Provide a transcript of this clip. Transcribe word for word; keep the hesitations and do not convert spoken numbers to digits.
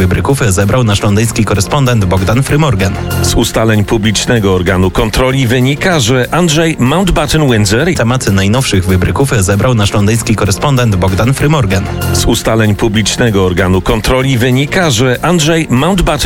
wybryków zebrał nasz londyński korespondent Bogdan Frymorgan. Z ustaleń publicznego organu kontroli wynika, że Andrzej Mountbatten Windsor... Tematy najnowszych wybryków zebrał nasz londyński korespondent Bogdan Frymorgan. Z ustaleń publicznego organu kontroli wynika, że Andrzej Mountbatten